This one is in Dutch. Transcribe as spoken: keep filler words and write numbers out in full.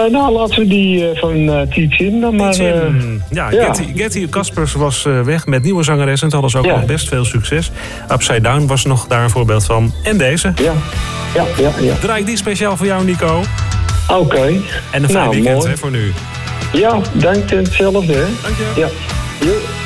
nou, laten we die uh, van uh, Tietjen dan maar... Uh, ja, ja. Getty, Getty Kaspers was uh, weg met nieuwe zangeres en toen hadden ze ook ja. nog best veel succes. Upside Down was nog daar een voorbeeld van. En deze. Ja, ja, ja. ja. Draai ik die speciaal voor jou, Nico. Oké. Okay. En een fijn nou, weekend mooi. Hè, voor nu. Ja, dank je hetzelfde. Hè. Dank je. Ja. Jo.